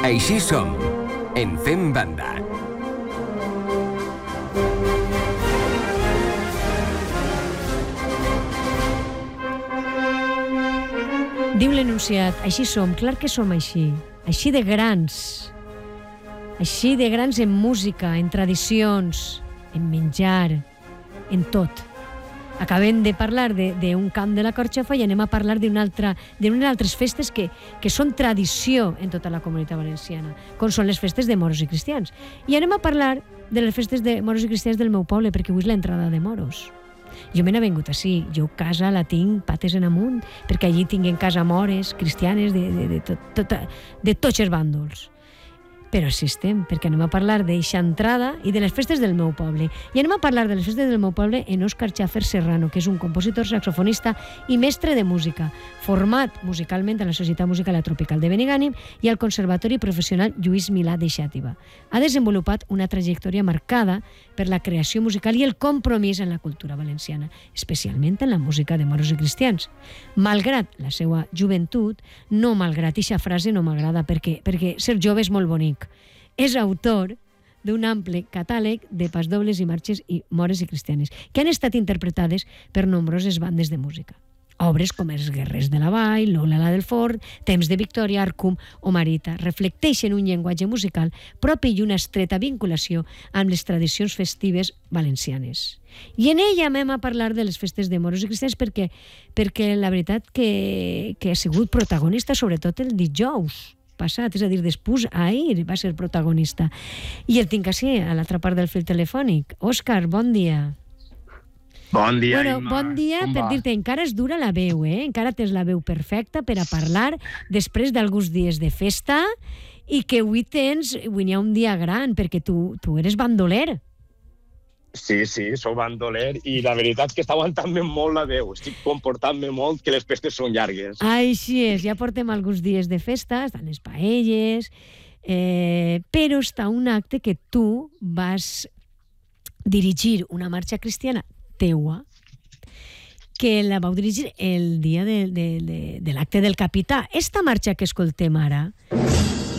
Així som, en Fem Banda. Diu l'enunciat, així som, clar que som així de grans en música, en tradicions, en menjar, en tot. Acabem de parlar d'un camp de la Carxofa i anem a parlar d'unes altres festes que són tradició en tota la comunitat valenciana, com són les festes de moros i cristians. I anem a parlar de les festes de moros i cristians del meu poble, perquè avui és l'entrada de moros. Jo me n'he vengut així, jo casa la tinc pates en amunt, perquè allí tinguem casa mores, cristianes, de tots els bàndols. Però així estem, perquè anem a parlar d'eixa entrada i de les festes del meu poble. I anem a parlar de les festes del meu poble en Òscar Xafer Serrano, que és un compositor, saxofonista i mestre de música, format musicalment a la Societat Musical Tropical de Benigànim i al Conservatori Professional Lluís Milà de Xàtiva. Ha desenvolupat una trajectòria marcada per la creació musical i el compromís en la cultura valenciana, especialment en la música de moros i cristians. Malgrat la seva joventut, no malgrat eixa frase no m'agrada, perquè ser jove és molt bonic. És autor d'un ample catàleg de pasdobles i marxes i mores i cristianes, que han estat interpretades per nombroses bandes de música. Obres com Els guerrers de la vall, Lola la del Fort, Temps de Victòria, Arcum o Marita reflecteixen un llenguatge musical propi i una estreta vinculació amb les tradicions festives valencianes. I en ella anem a parlar de les festes de moros i cristians perquè la veritat que ha sigut protagonista sobretot el dijous passat, és a dir, després, ahir va ser protagonista. I el tinc així, a l'altra part del fil telefònic. Òscar, bon dia. Bon dia, Imma. Bon dia, per dir-te, encara és dura la veu, encara tens la veu perfecta per a parlar després d'alguns dies de festa i que avui n'hi ha un dia gran, perquè tu eres bandoler. Sí, sou bandoler i la veritat és que està aguantant-me molt la veu. Estic comportant-me molt, que les festes són llargues. Així és, ja portem alguns dies de festa, estan les paelles, però està un acte que tu vas dirigir, una marxa cristiana teua, que la vau dirigir el dia de l'acte del capità. Esta marxa que escoltem ara